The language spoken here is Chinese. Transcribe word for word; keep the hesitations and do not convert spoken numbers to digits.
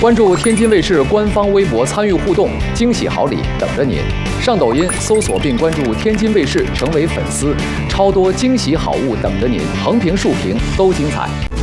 关注天津卫视官方微博参与互动，惊喜好礼等着您。上抖音搜索并关注天津卫视，成为粉丝，超多惊喜好物等着您，横屏竖屏都精彩。